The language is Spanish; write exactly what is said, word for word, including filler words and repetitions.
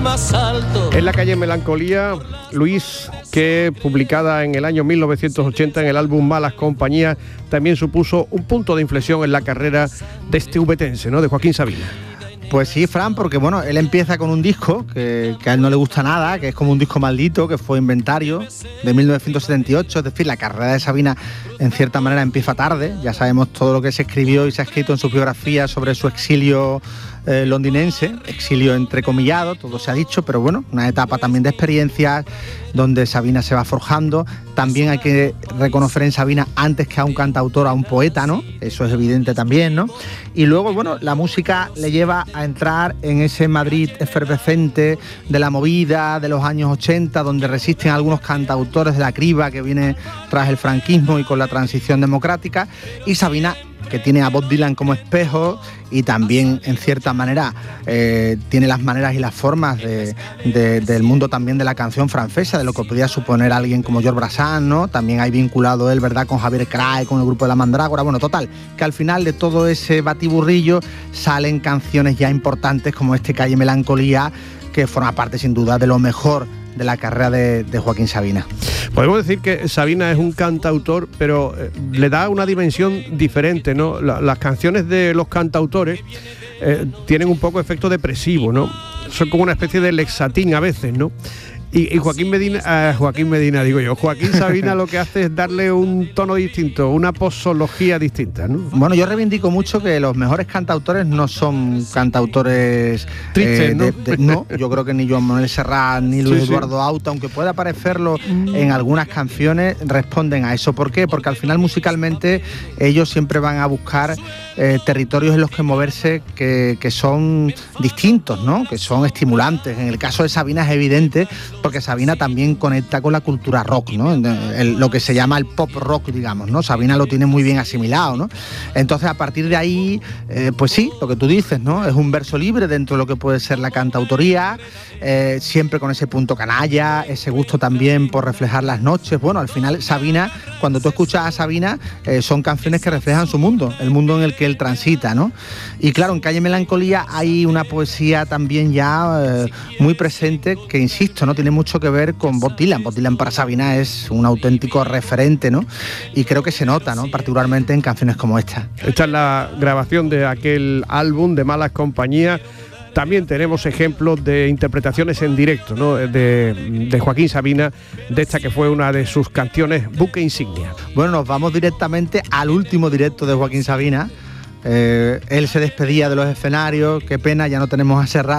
más alto. En la calle Melancolía, Luis, que publicada en el año mil novecientos ochenta en el álbum Malas Compañías, también supuso un punto de inflexión en la carrera de este ubetense, ¿no?, de Joaquín Sabina. Pues sí, Fran, porque bueno, él empieza con un disco que, que a él no le gusta nada, que es como un disco maldito, que fue Inventario, de mil novecientos setenta y ocho, es decir, la carrera de Sabina en cierta manera empieza tarde, ya sabemos todo lo que se escribió y se ha escrito en su biografía sobre su exilio eh, londinense, exilio entrecomillado, todo se ha dicho, pero bueno, una etapa también de experiencias donde Sabina se va forjando. También hay que reconocer en Sabina, antes que a un cantautor, a un poeta, ¿no? Eso es evidente también, ¿no? Y luego, bueno, la música le lleva a entrar en ese Madrid efervescente de la movida de los años ochenta, donde resisten algunos cantautores de la criba que viene tras el franquismo y con la transición democrática, y Sabina, que tiene a Bob Dylan como espejo y también en cierta manera eh, tiene las maneras y las formas de, de, del mundo también de la canción francesa, de lo que podía suponer alguien como Georges Brassens, ¿no? También hay vinculado él, ¿verdad?, con Javier Crae, con el grupo de La Mandrágora. Bueno, total, que al final de todo ese batiburrillo salen canciones ya importantes como este Calle Melancolía, que forma parte sin duda de lo mejor de la carrera de, de Joaquín Sabina. Podemos decir que Sabina es un cantautor, pero eh, le da una dimensión diferente, ¿no? La, las canciones de los cantautores eh, tienen un poco efecto depresivo, ¿no? Son como una especie de lexatín a veces, ¿no? Y, y Joaquín Medina, eh, Joaquín Medina, digo yo, Joaquín Sabina lo que hace es darle un tono distinto, una posología distinta, ¿no? Bueno, yo reivindico mucho que los mejores cantautores no son cantautores tristes, eh, ¿no? De, de, no, yo creo que ni Joan Manuel Serrat ni Luis sí, Eduardo sí. Auta, aunque pueda parecerlo mm. en algunas canciones, responden a eso. ¿Por qué? Porque al final musicalmente ellos siempre van a buscar eh, territorios en los que moverse que, que son distintos, ¿no? Que son estimulantes. En el caso de Sabina es evidente, porque Sabina también conecta con la cultura rock, ¿no? El, lo que se llama el pop rock, digamos, ¿no? Sabina lo tiene muy bien asimilado, ¿no? Entonces, a partir de ahí, eh, pues sí, lo que tú dices, ¿no? Es un verso libre dentro de lo que puede ser la cantautoría, eh, siempre con ese punto canalla, ese gusto también por reflejar las noches. Bueno, al final, Sabina, cuando tú escuchas a Sabina, eh, son canciones que reflejan su mundo, el mundo en el que él transita, ¿no? Y claro, en Calle Melancolía hay una poesía también ya eh, muy presente, que insisto, ¿no? Tiene mucho que ver con Bob Dylan. Bob Dylan para Sabina es un auténtico referente, ¿no? Y creo que se nota, ¿no?, particularmente en canciones como esta. Esta es la grabación de aquel álbum de Malas Compañías. También tenemos ejemplos de interpretaciones en directo, ¿no?, de, de Joaquín Sabina, de esta que fue una de sus canciones buque insignia. Bueno, nos vamos directamente al último directo de Joaquín Sabina. Eh, él se despedía de los escenarios, qué pena, ya no tenemos a Serrat.